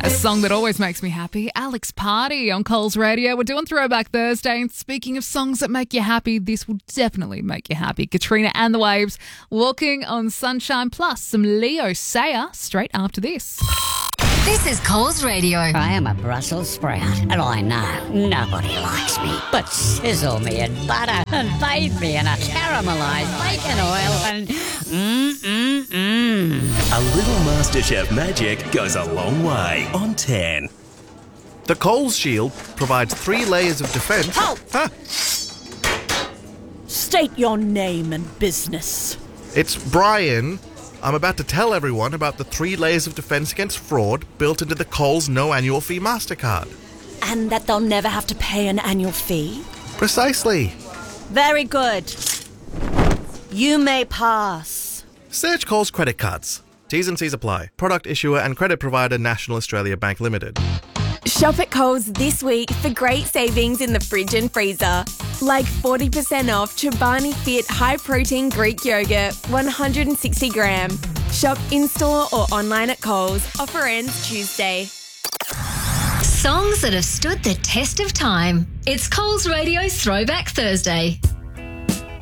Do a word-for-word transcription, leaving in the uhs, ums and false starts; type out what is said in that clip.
A song that always makes me happy, Alex Party on Coles Radio. We're doing Throwback Thursday, and speaking of songs that make you happy, this will definitely make you happy. Katrina and the Waves, Walking on Sunshine, plus some Leo Sayer straight after this. This is Coles Radio. I am a Brussels sprout, and I know nobody likes me. But sizzle me in butter and bathe me in a caramelised bacon oil and mmm-mmm-mmm. A little MasterChef magic goes a long way on ten. The Coles Shield provides three layers of defence. Halt! Huh? State your name and business. It's Brian. I'm about to tell everyone about the three layers of defence against fraud built into the Coles no annual fee MasterCard. And that they'll never have to pay an annual fee? Precisely. Very good. You may pass. Search Coles credit cards. T's and C's apply. Product issuer and credit provider National Australia Bank Limited. Shop at Coles this week for great savings in the fridge and freezer. Like forty percent off Chobani Fit High Protein Greek Yogurt, one hundred sixty gram. Shop in-store or online at Coles. Offer ends Tuesday. Songs that have stood the test of time. It's Coles Radio's Throwback Thursday.